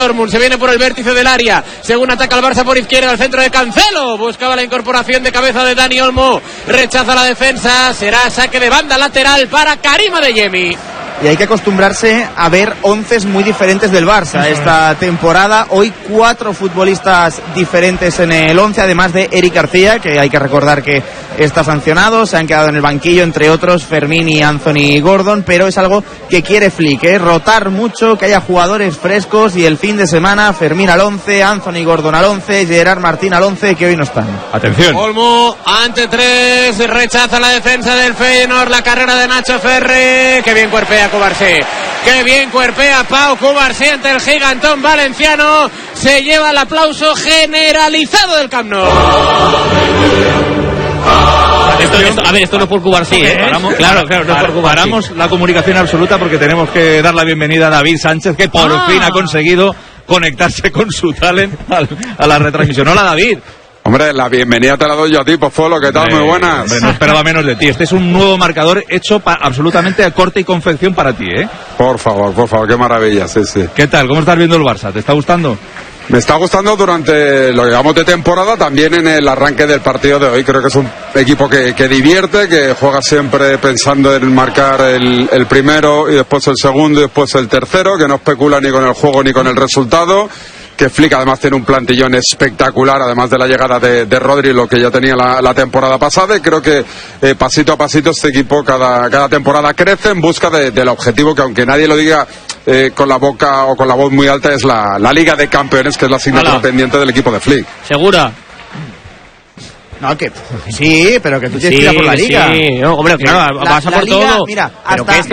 Dortmund se viene por el vértice del área, según ataca el Barça por izquierda, al centro de Cancelo, buscaba la incorporación de cabeza de Dani Olmo, rechaza la defensa, será saque de banda lateral para Karim Adeyemi. Y hay que acostumbrarse a ver 11 muy diferentes del Barça esta temporada. Hoy 4 futbolistas diferentes en el 11, además de Eric García, que hay que recordar que está sancionado. Se han quedado en el banquillo, entre otros, Fermín y Anthony Gordon, pero es algo que quiere Flick, rotar mucho, que haya jugadores frescos, y el fin de semana Fermín al 11, Anthony Gordon al 11, Gerard Martín al 11, que hoy no están. Atención. Olmo ante 3, rechaza la defensa del Feyenoord, la carrera de Nacho Ferre, que bien cuerpea Cubarsí, que bien cuerpea Pau Cubarsí ante el gigantón valenciano, se lleva el aplauso generalizado del Camp Nou. Esto no es por Cubarsí, Paramos, claro, no es por Cubarsí. Paramos la comunicación absoluta porque tenemos que dar la bienvenida a David Sánchez, que por fin ha conseguido conectarse con su talent a la retransmisión. Hola, David. Hombre, la bienvenida te la doy yo a ti, Pozuelo, ¿qué tal? Muy buenas. Hombre, no esperaba menos de ti. Este es un nuevo marcador hecho absolutamente a corte y confección para ti, Por favor, qué maravilla, sí. ¿Qué tal? ¿Cómo estás viendo el Barça? ¿Te está gustando? Me está gustando durante lo que llamamos de temporada, también en el arranque del partido de hoy. Creo que es un equipo que divierte, que juega siempre pensando en marcar el primero y después el segundo y después el tercero, que no especula ni con el juego ni con el resultado. Que Flick además tiene un plantillón espectacular, además de la llegada de Rodri, lo que ya tenía la temporada pasada, y creo que pasito a pasito este equipo cada temporada crece en busca del objetivo que, aunque nadie lo diga con la boca o con la voz muy alta, es la Liga de Campeones, que es la asignatura pendiente del equipo de Flick. ¿Segura? No, que sí, pero que tú tienes que ir a por la Liga. Sí, no, hombre, claro, vas a por Liga, todo. Mira, pero que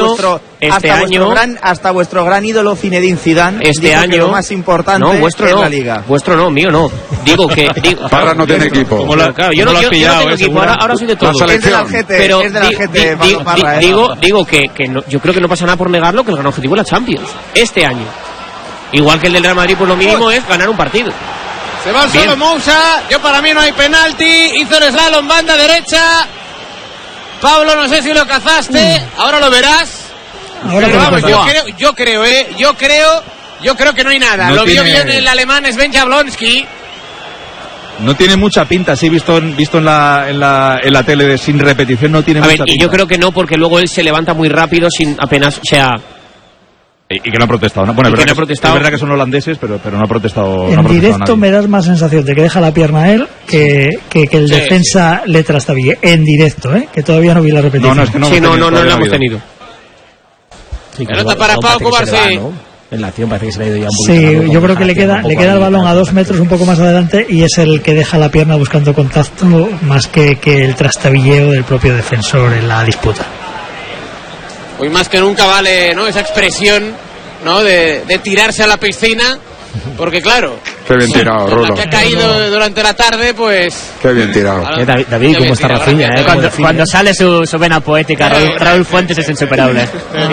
hasta vuestro gran ídolo Zinedine Zidane, este año lo más importante es la Liga. Vuestro no, mío no. Digo que Parra no tiene equipo. Claro, yo no tengo equipo, ahora soy de todo. Es del Aljete, pero digo que no, yo creo que no pasa nada por negarlo, que el gran objetivo es la Champions este año. Igual que el del Real Madrid, pues lo mínimo es ganar un partido. Se va solo Moussa, para mí no hay penalti, hizo el slalom banda derecha. Pablo, no sé si lo cazaste, ahora lo verás. Pero vamos, yo creo que no hay nada. Lo vio bien el alemán Sven Jablonski. No tiene mucha pinta, sí, visto en la tele sin repetición, no tiene mucha pinta. Y yo creo que no, porque luego él se levanta muy rápido sin apenas, y que no ha protestado, ¿no? Bueno, es verdad que son holandeses, pero no ha protestado. En directo me das más sensación de que deja la pierna a él que el defensa le trastabille. En directo, que todavía no vi la repetición. No, es que no la hemos tenido. Pelota para Pau Cubarsí. En la acción parece que se le ha ido ya un poquito. Sí, yo creo que le queda el balón a 2 metros un poco más adelante, y es el que deja la pierna buscando contacto, más que el trastabilleo del propio defensor en la disputa. Hoy más que nunca vale, ¿no?, esa expresión, ¿no?, de tirarse a la piscina, porque claro, qué bien tirado, Rulo. La que ha caído durante la tarde, pues qué bien tirado. David, cómo está Rafinha, cuando sale su vena poética, Raúl Fuentes es insuperable.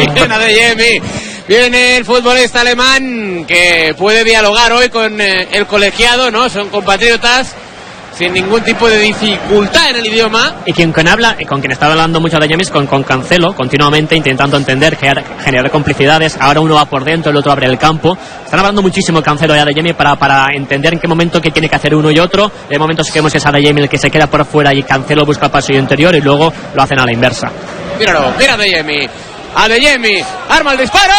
Viene el futbolista alemán, que puede dialogar hoy con el colegiado, ¿no? Son compatriotas, sin ningún tipo de dificultad en el idioma. Y con quien está hablando mucho de James, con Cancelo, continuamente intentando entender, generar complicidades. Ahora uno va por dentro, el otro abre el campo. Están hablando muchísimo Cancelo y Adeyemi para entender en qué momento qué tiene que hacer uno y otro. De momentos que vemos que es Adeyemi el que se queda por fuera y Cancelo busca el paso interior, y luego lo hacen a la inversa. Míralo, mira Adeyemi, arma el disparo.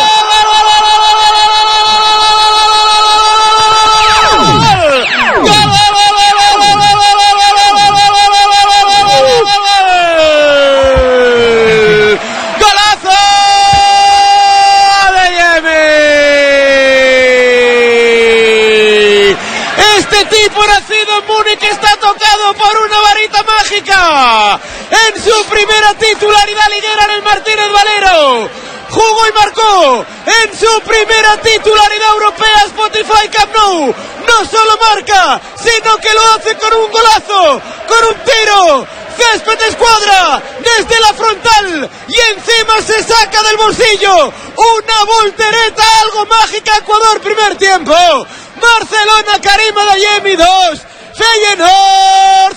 ¡Gol! Nacido en Múnich, está tocado por una varita mágica. En su primera titularidad liguera en el Martínez Valero, jugó y marcó. En su primera titularidad europea Spotify Camp Nou, no solo marca, sino que lo hace con un golazo, con un tiro. Césped escuadra desde la frontal y encima se saca del bolsillo una voltereta algo mágica. Ecuador, primer tiempo. Barcelona, Karim Adeyemi 2, Feyenoord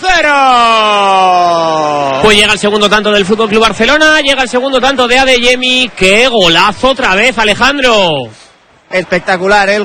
0. Pues llega el segundo tanto del FC Barcelona, llega el segundo tanto de Adeyemi. ¡Qué golazo otra vez, Alejandro! Espectacular, ¿eh?